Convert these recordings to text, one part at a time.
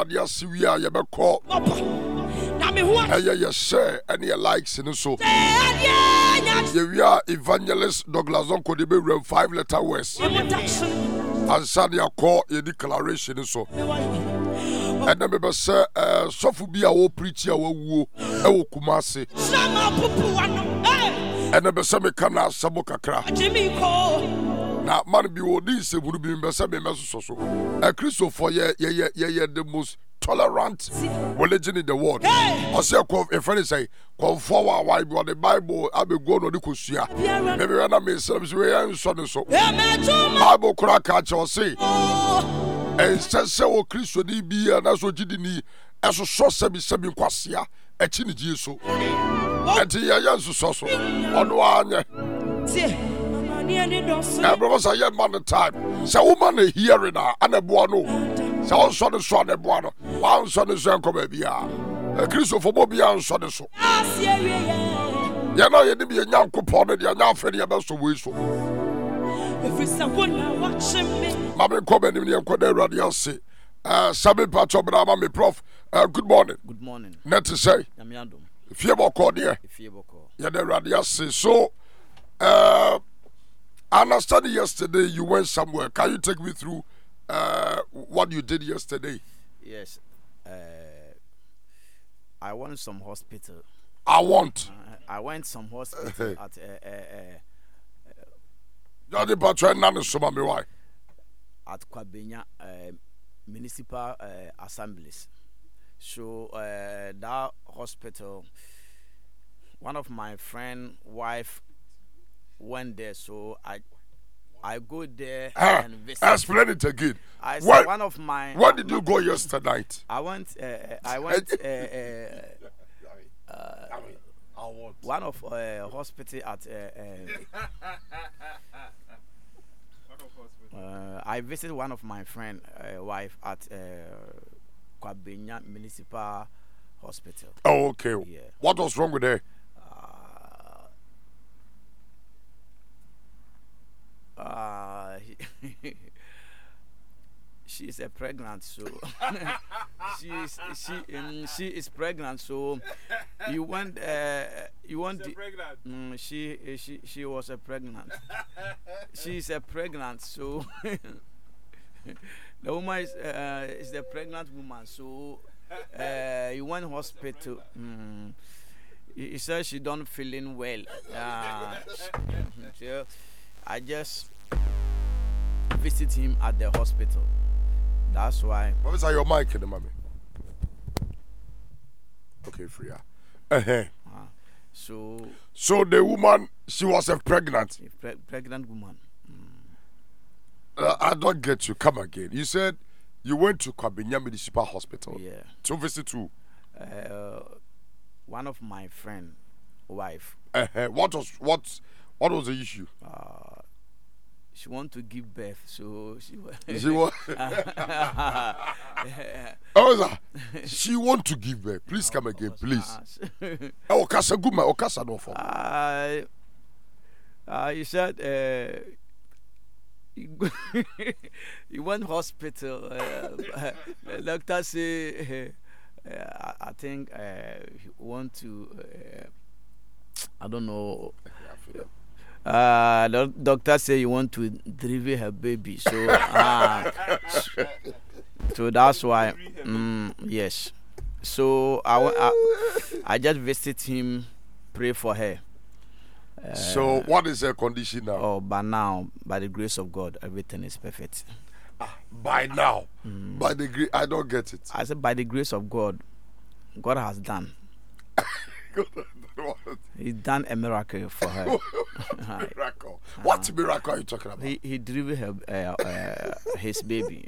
radio siwia ye be call. Hey, yes, sir. Any likes in so. We are Evangelist Douglas Onko de be 5-letter words. And Sadia call a declaration so. And then me say sofu bi a wo preach a wo e wo Kumasi. And then be say me kana sabo kakra. Na man bi wo di se buru bi be say me so. A Christopher ye the most tolerant religion in the world. I say, if any say, conform why the Bible, I be go no the kusia. Maybe when I may say, we are so. Bible crack catch or say, and says so Christo di be and as what did ni as a so semi kwasia, a chini so. And here, so. On one. Brothers are young man the time. So woman hearing and a buono. So son is son and buono. One son is uncle baby. A Christopher Bobby son is so. You know you be a young coupon and you're now friendly about so we so. Mammy comment in your corner radio say. Sabi Pacho Brahma me prof. Good morning. Good morning. Not to say. If you ever call there. If you ever call. Yeah, the radio say so. I understand yesterday you went somewhere. Can you take me through what you did yesterday? Yes. I went some hospital. I went some hospital at at Kwabenya Municipal Assemblies. So that hospital, one of my friend wife went there, so I go there and visit. Explain it again. One of my. Where did you go yesterday night? I went. One of hospital at. I visited one of my friend wife at Kwabenya Municipal Hospital. Oh, okay. Yeah. What was wrong with her? She is pregnant, so she is pregnant. So you want she was pregnant. She is pregnant, so the woman is the pregnant woman. So you went hospital. He said she don't feeling well. So I just visit him at the hospital. That's why. What is your mic in the mommy? Okay, free. So the woman, she was pregnant. Pregnant woman. I don't get you. Come again. You said you went to Kwabenya Municipal Hospital. Yeah. To visit who? One of my friend wife. What was the issue? She want to give birth, so she was. She want to give birth. Please come again, please. Okasa guma, okasa no for. He said he went hospital. The doctor say I think he want to. I don't know. The doctor say you want to deliver her baby, so so that's why. Yes. So I just visit him, pray for her. So what is her condition now? Oh, but now, by the grace of God, everything is perfect. By now, by the grace, I don't get it. I said by the grace of God, God has done. He done a miracle for her. Miracle? What miracle are you talking about? He delivered her, his baby.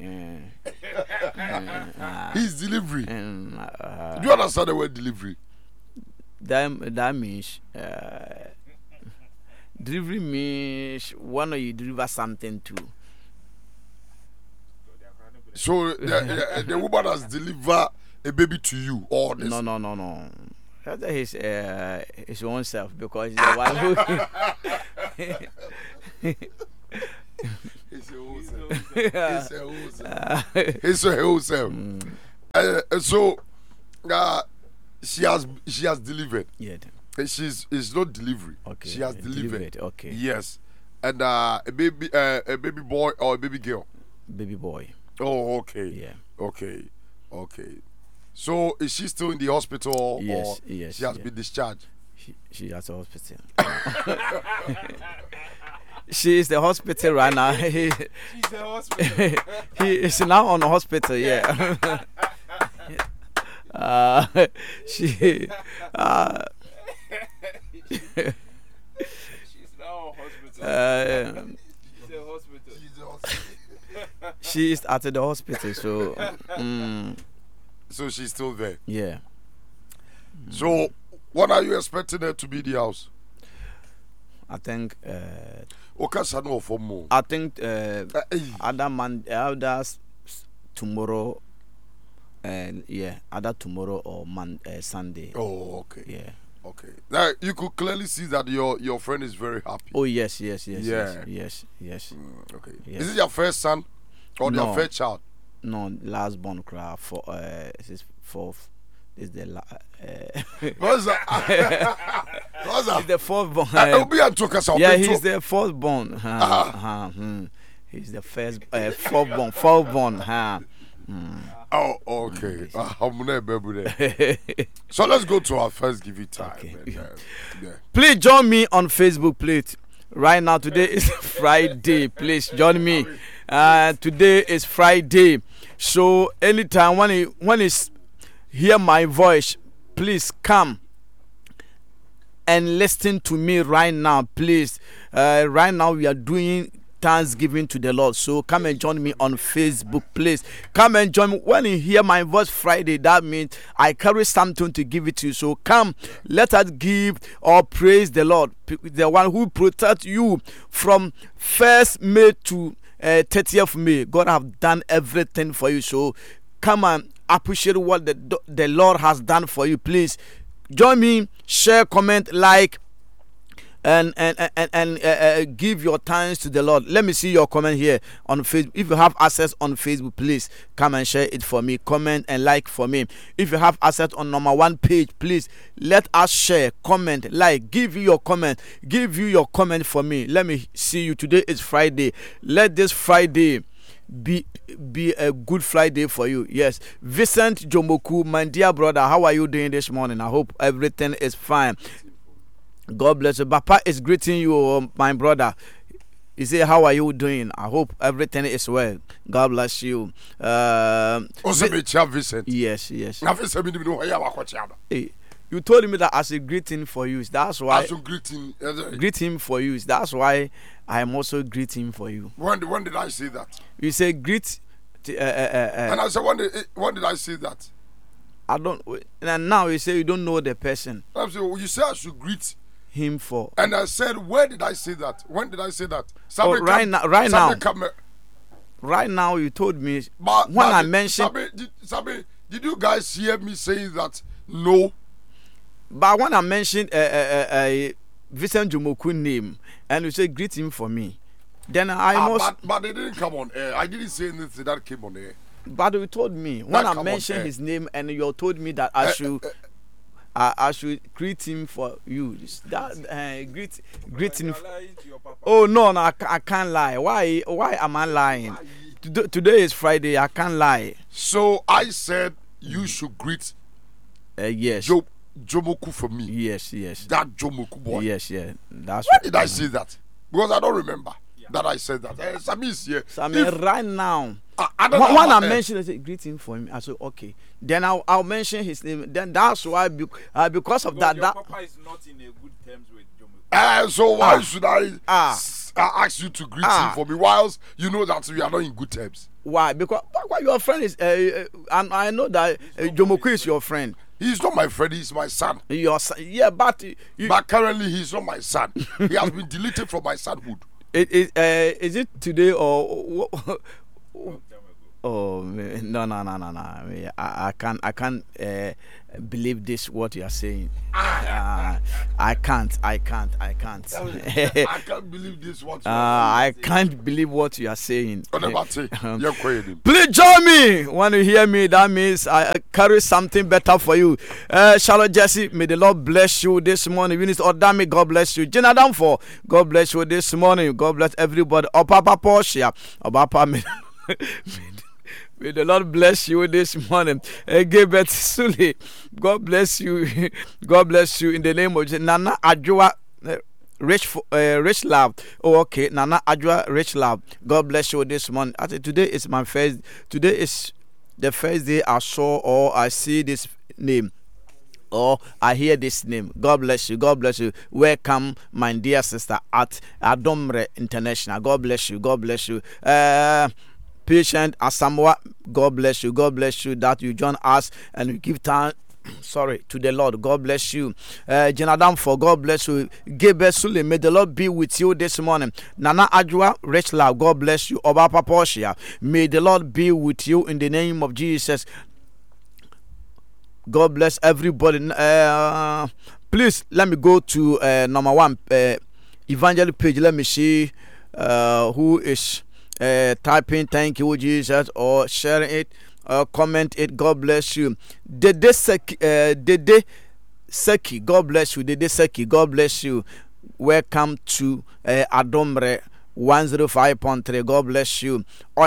His delivery. Do you understand the word delivery? That means delivery means when you deliver something to. So the woman has delivered a baby to you, or this? No. His own self, because he's the one who. It's a whole self. So she has delivered. Yeah. It's not delivery. Okay. She has delivered. Okay. Yes. And a baby boy or a baby girl. Baby boy. Oh, okay. Yeah. Okay. So is she still in the hospital? Yes. Or Yes. she has been discharged. She at the hospital. She is the hospital right now. She's the hospital. He is now on the hospital. Yeah. She. She's now hospital. She's a hospital. She is at the hospital. So. So she's still there. Yeah. So when are you expecting her to be in the house? I think. Okasano for more. I think other tomorrow, and other tomorrow or Sunday. Oh, okay. Yeah. Okay. Now you could clearly see that your friend is very happy. Oh yes. Yeah. Yes. Okay. Yes. Is it your first son or No. your first child? No, last born cry for this is fourth. This is the What's that? What's he's that? the fourth born. Yeah, he's the fourth born. He's the first fourth born. Oh, okay. So let's go to our first giving time. Okay. And, yeah. Please join me on Facebook, please. Right now, today is Friday. Please join me. Today is Friday. So anytime when it's hear my voice, please come and listen to me right now, please. Right now we are doing Thanksgiving to the Lord. So come and join me on Facebook, please. Come and join me. When you hear my voice Friday, that means I carry something to give it to you. So come, let us give or praise the Lord, the one who protects you from 1st May to 30th May. God have done everything for you. So come and appreciate what the Lord has done for you. Please join me, share, comment, like, and give your thanks to the Lord. Let me see your comment here on Facebook. If you have access on Facebook, please come and share it for me. Comment and like for me. If you have access on number 1 page, please let us share, comment, like, give you your comment for me. Let me see you. Today is Friday. Let this Friday be a good Friday for you. Yes. Vincent Jomoku, my dear brother, how are you doing this morning? I hope everything is fine. God bless you. Papa is greeting you, my brother. He say, how are you doing? I hope everything is well. God bless you. Vincent. Yes. Hey. You told me that as a greeting for you. That's why. As a greeting. Greet him for you. That's why I am also greeting for you. When did I say that? You say greet. And I said, when did I say that? I don't. And now you say you don't know the person. I'm saying, you said I should greet him for. And I said, where did I say that? When did I say that? Right now, you told me I mentioned. Did you guys hear me saying that? No. But when I mentioned Vincent Jumoku name and you say greet him for me, then I must. But it didn't come on air. I didn't say anything that came on air. But you told me when I mentioned his name and you told me that I should greet him for you. That greet him. Oh no, I can't lie. Why am I lying? Today is Friday. I can't lie. So I said you should greet. Yes. Jomoku for me. Yes. That Jomoku boy. Yes. That's. When did I say that? Because I don't remember that I said that. Sami is here. Right now. When I mentioned, I said, greet him for him. I said, okay. Then I'll mention his name. Then that's why, because of that. Your papa is not in a good terms with Jomoku. So why should I ask you to greet him for me? Whilst you know that we are not in good terms. Why? Because your friend is, and I know that Jomoku is your friend. He's not my friend. He's my son. Your son, yeah, but currently he's not my son. He has been deleted from my sonhood. Is it today or? Oh no. I can't believe this what you are saying. I can't. I can't believe this what you are saying. I can't believe what you are saying. Please join me. When you hear me, that means I carry something better for you. Charlotte Jesse, may the Lord bless you this morning. Eunice Odami, God bless you. Jenna Danfo, God bless you this morning. God bless everybody. Opapa Portia, Opapa May the Lord bless you this morning. Gilbert Suli, God bless you. God bless you in the name of Jesus. Nana Ajua, Rich Love. Oh, okay. Nana Ajua, Rich Love. God bless you this morning. Today is the first day I saw or I see this name. Or I hear this name. God bless you. God bless you. Welcome, my dear sister at Adomre International. God bless you. God bless you. Patient Asamoah, God bless you. God bless you that you join us and you give time. To the Lord. God bless you. Jenadam for God bless you. Gabriel Sule, may the Lord be with you this morning. Nana Ajua, Rich Love, God bless you. Obapa Portia, may the Lord be with you in the name of Jesus. God bless everybody. Please let me go to number one evangelist page. Let me see who is typing thank you Jesus or sharing it or comment it. God bless you. Dede Seki, God bless you. Dede Seki, God bless you. Welcome to Adomre 105.3. God bless you.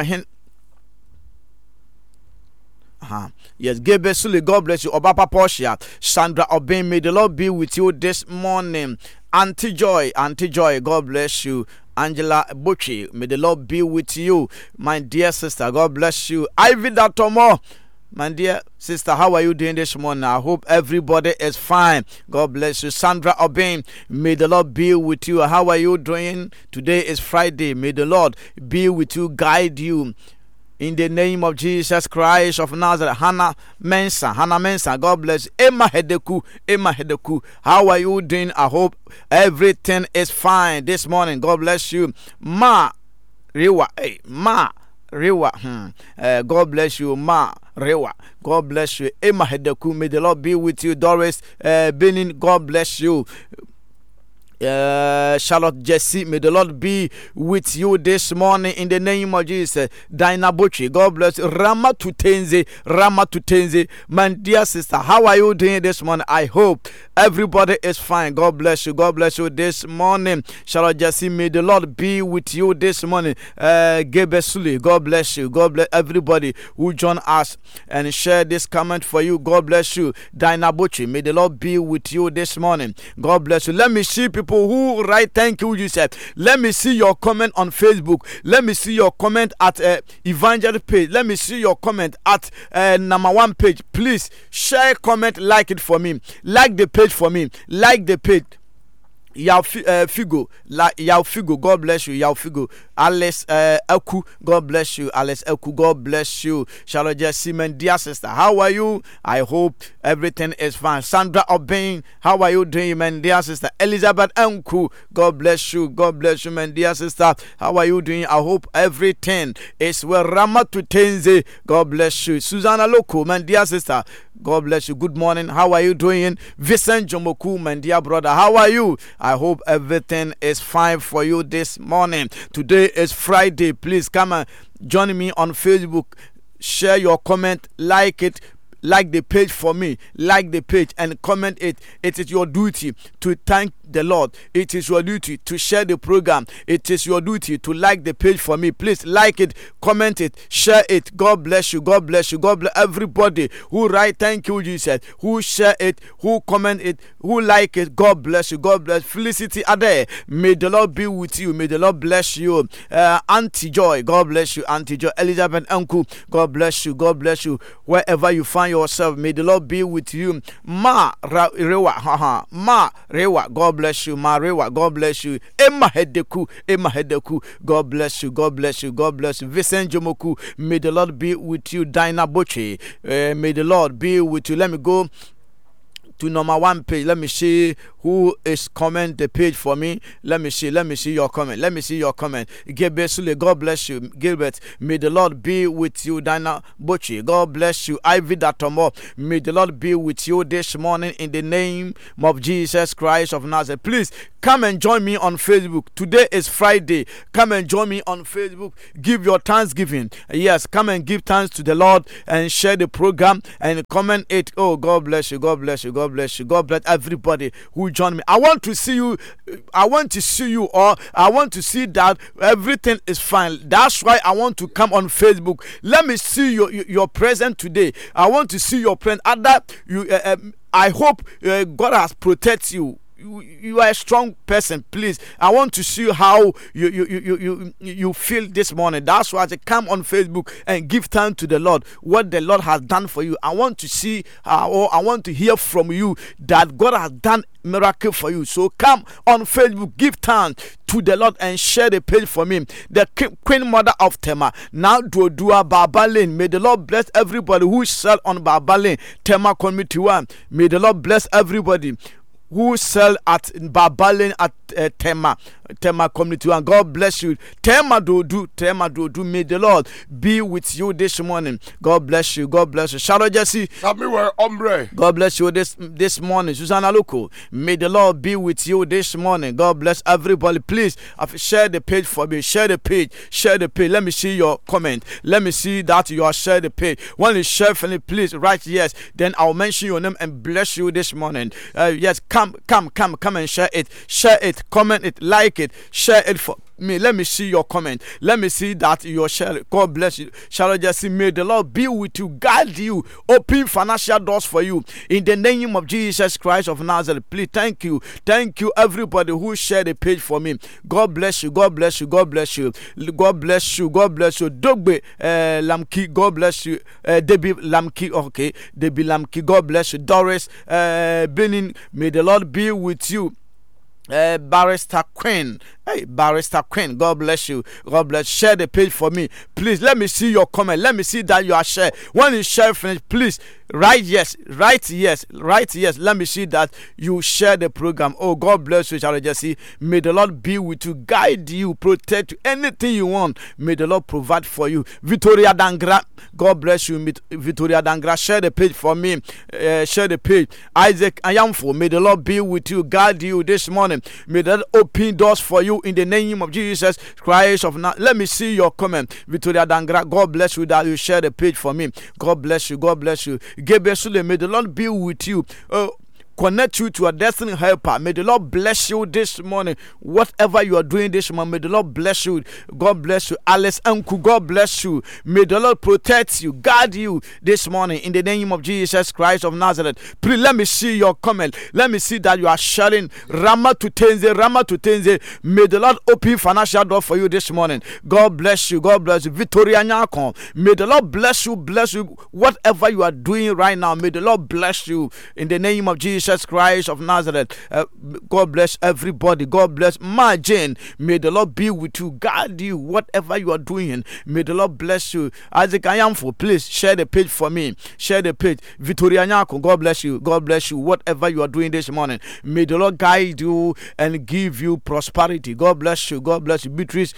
Yes, Gabriel Sule, God bless you. Obapa Portia, Sandra Obin, may the Lord be with you this morning. Auntie Joy, God bless you. Angela Bucci, may the Lord be with you. My dear sister, God bless you. Ivy Datomo, my dear sister, how are you doing this morning? I hope everybody is fine. God bless you. Sandra Obin, may the Lord be with you. How are you doing? Today is Friday. May the Lord be with you, guide you. In the name of Jesus Christ of Nazareth. Hannah Mensa, God bless you. Emma Hedeku, how are you doing? I hope everything is fine this morning. God bless you. Ma Rewa, God bless you. Ma Rewa, God bless you. Emma Hedeku, may the Lord be with you. Doris Benin, God bless you. Charlotte Jesse, may the Lord be with you this morning in the name of Jesus. Dinah Butchie, God bless you. Rama Tutenze, my dear sister, how are you doing this morning? I hope everybody is fine. God bless you. God bless you this morning. Charlotte Jesse, may the Lord be with you this morning. Gabriel Sule, God bless you. God bless everybody who join us and share this comment for you. God bless you. Dinah Butchie, may the Lord be with you this morning. God bless you. Let me see people who write thank you, Jesus. Let me see your comment on Facebook. Let me see your comment at evangelist page. Let me see your comment at number one page. Please share, comment, like it for me. Like the page for me. Like the page. Figo, God bless you. Figo, Alice Eku, God bless you. Alice Eku, God bless you. Charlotte Jesse, dear sister, how are you? I hope everything is fine. Sandra Obin, how are you doing, man, dear sister? Elizabeth Enku, God bless you. God bless you, man, dear sister. How are you doing? I hope everything is well. Rama Tutenze, God bless you. Susanna Loko, man, dear sister, God bless you. Good morning. How are you doing? Vincent Jomoku, my dear brother, how are you? I hope everything is fine for you this morning. Today is Friday. Please come and join me on Facebook. Share your comment, like it. Like the page for me. Like the page and comment it. It is your duty to thank the Lord. It is your duty to share the program. It is your duty to like the page for me. Please like it, comment it, share it. God bless you. God bless you. God bless everybody who write thank you, Jesus, who share it, who comment it, who like it. God bless you. God bless. Felicity Ade, may the Lord be with you. May the Lord bless you. Auntie Joy, God bless you. Auntie Joy. Elizabeth Uncle, God bless you. God bless you. Wherever you find yourself, may the Lord be with you. Ma Rewa, God bless you. Ma Rewa, God bless you. Emma Hedeku, God bless you. God bless you. God bless you. Vincent Jomoku, may the Lord be with you. Dinah Boche, may the Lord be with you. Let me go to number 1 page. Let me see who is comment the page for me. Let me see your comment. Gilbert Sule, God bless you. Gilbert, may the Lord be with you. Dana Bochi, God bless you. Ivy Datomo, may the Lord be with you this morning in the name of Jesus Christ of Nazareth. Please come and join me on Facebook. Today is Friday. Come and join me on Facebook. Give your thanksgiving. Yes, come and give thanks to the Lord and share the program and comment it. Oh, God bless you. God bless everybody who joined me. I want to see you, or I want to see that everything is fine. That's why I want to come on Facebook. Let me see your presence today. I want to see your presence. I hope God has protected you. You are a strong person. Please, I want to see how you feel this morning. That's why I come on Facebook and give thanks to the Lord, what the Lord has done for you. I want to see or I want to hear from you that God has done miracle for you. So come on Facebook, give thanks to the Lord and share the page for me. The Queen Mother of Tema, now Dodua Baba Lane. May the Lord bless everybody who sell on Baba Lane, Tema Community 1. May the Lord bless everybody who sell at Babalin at Tema Community, and God bless you. Tema Dodu, may the Lord be with you this morning. God bless you. Shadow Jesse, God bless you this morning. Susanna Luko, may the Lord be with you this morning. God bless everybody. Please share the page for me. Share the page. Let me see your comment. Let me see that you are share the page. When you share, please write yes. Then I'll mention your name and bless you this morning. Yes, come and share it, comment it, like it, share it for me. Let me see your comment. Let me see that you share it. God bless you. Shall I just say, may the Lord be with you, guide you, open financial doors for you in the name of Jesus Christ of Nazareth. Please, thank you everybody who shared the page for me. God bless you. Dogbe Lamki, God bless you. Debbie Lamki, okay, Debbie Lamki, God bless you. Doris Benin, may the Lord be with you. Barrister Queen, God bless you. Share the page for me, please. Let me see your comment. Let me see that you are share. When you share finish, please write yes. Let me see that you share the program. Oh, God bless you, Charlie Jesse. May the Lord be with you, guide you, protect you, anything you want. May the Lord provide for you. Victoria Dangra, God bless you. Victoria Dangra, share the page for me. Share the page. Isaac Ayamfo, may the Lord be with you, guide you this morning. May that open doors for you in the name of Jesus Christ of Nazareth. Let me see your comment. Victoria Dangra, God bless you that you share the page for me. God bless you. Gabriel Sule, may the Lord be with you. Connect you to a destiny helper. May the Lord bless you this morning. Whatever you are doing this morning, may the Lord bless you. God bless you. Alice Unku, God bless you. May the Lord protect you, guide you this morning in the name of Jesus Christ of Nazareth. Please let me see your comment. Let me see that you are sharing. Rama to Tenze. May the Lord open financial door for you this morning. God bless you. Victoria Nyakon, may the Lord bless you. Whatever you are doing right now, may the Lord bless you in the name of Jesus Christ of Nazareth. God bless everybody. God bless my Jane. May the Lord be with you, guide you, whatever you are doing. May the Lord bless you. Isaac Ayamfo, please share the page for me. Share the page. Victoria Nyako, God bless you. Whatever you are doing this morning, may the Lord guide you and give you prosperity. God bless you. Beatrice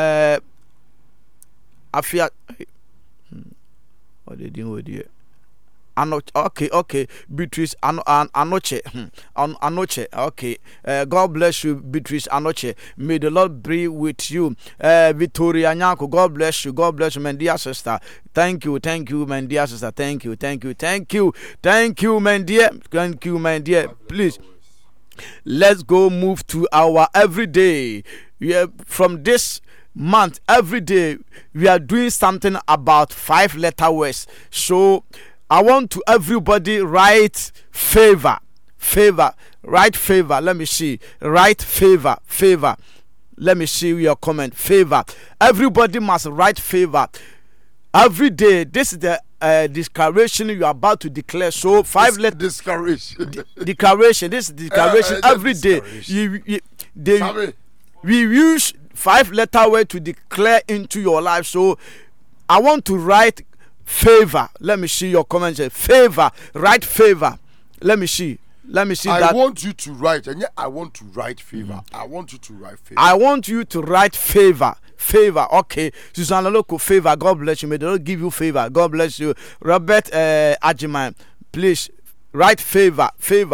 Afia. What are they doing with you? Okay. Beatrice Anoche. Okay. God bless you, Beatrice Anoche. May the Lord be with you. Victoria Nyako, God bless you, my dear sister. Thank you, my dear sister. Thank you, my dear. Please, let's go move to our everyday. From this month, every day we are doing something about 5-letter words. So I want to everybody write favor. Write favor. Let me see. Write favor. Let me see your comment. Favor. Everybody must write favor. Every day. This is the declaration you are about to declare. So 5-letter declaration. This is declaration every day. We use 5-letter word to declare into your life. So I want to write favor. Let me see your comment. Favor. Write favor. Let me see. Let me see I that. want you to write, and I want to write favor. I want you to write favor. I want you to write favor. Favor. Okay. Susanna Loko, favor. God bless you. May the Lord give you favor. God bless you. Robert Ajiman, please write favor.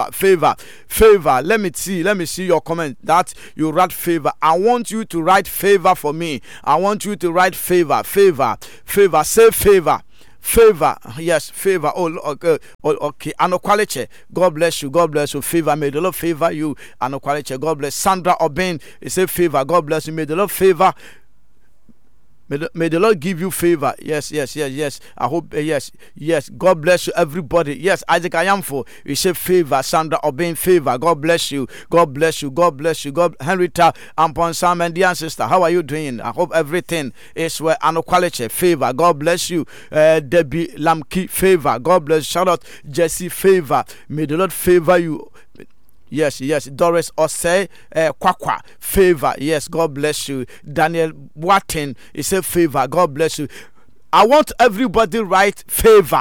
Let me see your comment that you write favor. I want you to write favor for me. I want you to write favor. Say favor, yes, favor. Oh, okay, Anokwaleche, God bless you. Favor, may the Lord favor you. Anokwaleche, God bless. Sandra Obin, he said favor, God bless you. May the Lord favor. May the Lord give you favor. Yes. I hope, yes. God bless you, everybody. Yes, Isaac Ayamfo, you say favor. Sandra Obin, favor. God bless you. God, Henrietta Ampon Sam and dear sister, how are you doing? I hope everything is well. Anokwaleche, favor. God bless you. Debbie Lamki, favor. God bless. Shout out Jesse, favor. May the Lord favor you. Yes. Doris Osei Kwakwa, favor. Yes, God bless you. Daniel Watten, he said favor. God bless you. I want everybody write favor.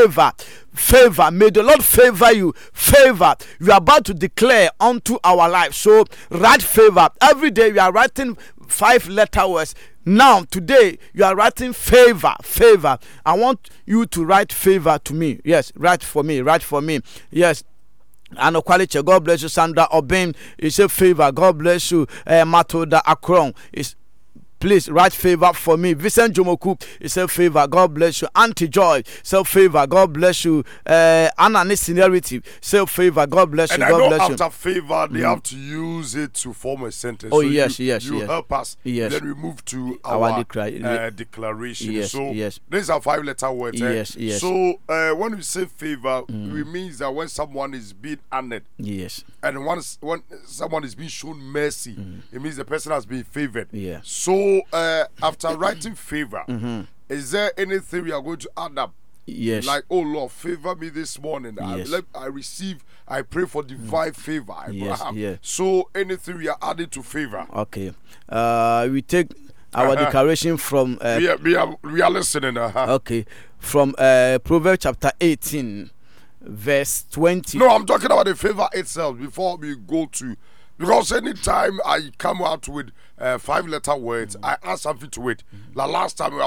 May the Lord favor you. Favor. You are about to declare unto our life. So write favor. Every day you are writing 5-letter words. Now, today, you are writing favor. I want you to write favor to me. Yes, write for me. Yes. Anokwaleche, God bless you. Sandra Obin, it's a favor. God bless you. Matoda Akron, please write favor for me. Vincent Jomoku, it's a favor. God bless you. Auntie Joy, say favor. God bless you. Anna Seniority, say favor. God bless you. And God I know bless after favor, they have to use it to form a sentence. Oh, so yes. You help us. Yes. Then we move to our declaration. Yes. So these are 5-letter words. Yes. So when we say favor, it means that when someone is being honored. Yes. And when someone is being shown mercy, it means the person has been favored. Yeah. So after writing favor, is there anything we are going to add up? Yes. Like, oh Lord, favor me this morning. Yes. I pray for divine favor. Yes. So anything we are adding to favor. Okay. We take our declaration from. We are listening. Okay. From Proverbs chapter 18, verse 20. No, I'm talking about the favor itself before we go to. Because anytime I come out with 5-letter words, I add something to it. Like last time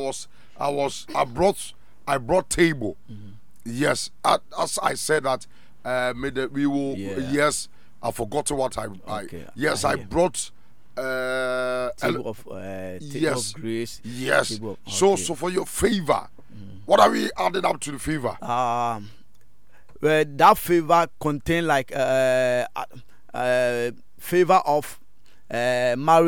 I brought table. Yes, as I said that we will. Yes, I forgot what I brought. Table of grace. Yes. Table of, so for your favor, what are we adding up to the favor? Well, that favor contain like favor of marriage.